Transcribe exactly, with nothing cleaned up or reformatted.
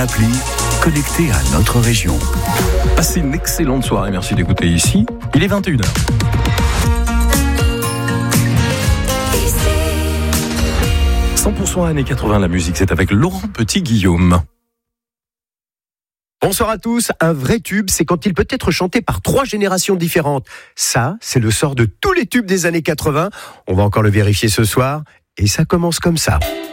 appli connectée à notre région. Passez une excellente soirée, merci d'écouter ici. Il est vingt et une heures. cent pour cent années quatre-vingts, la musique, c'est avec Laurent Petit-Guillaume. Bonsoir à tous. Un vrai tube, c'est quand il peut être chanté par trois générations différentes. Ça, c'est le sort de tous les tubes des années quatre-vingts. On va encore le vérifier ce soir. Et ça commence comme ça.